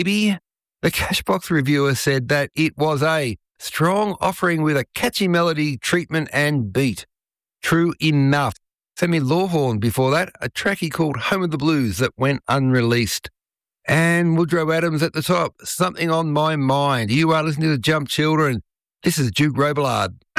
baby. The Cashbox reviewer said that it was a strong offering with a catchy melody, treatment and beat. True enough. Sammy Lawhorn before that, a track he called Home of the Blues that went unreleased. And Woodrow Adams at the top, Something on My Mind. You are listening to Jump Children. This is Duke Robillard.